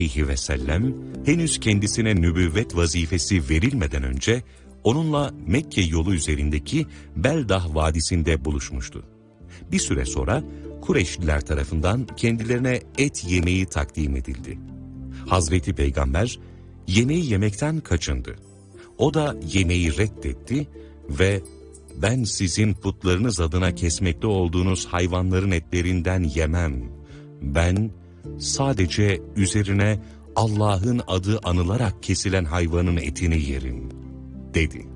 aleyhi ve sellem henüz kendisine nübüvvet vazifesi verilmeden önce onunla Mekke yolu üzerindeki Beldah Vadisi'nde buluşmuştu. Bir süre sonra Kureyşliler tarafından kendilerine et yemeği takdim edildi. Hazreti Peygamber yemeği yemekten kaçındı. O da yemeği reddetti ve "Ben sizin putlarınız adına kesmekte olduğunuz hayvanların etlerinden yemem. Ben sadece üzerine Allah'ın adı anılarak kesilen hayvanın etini yerim," dedi.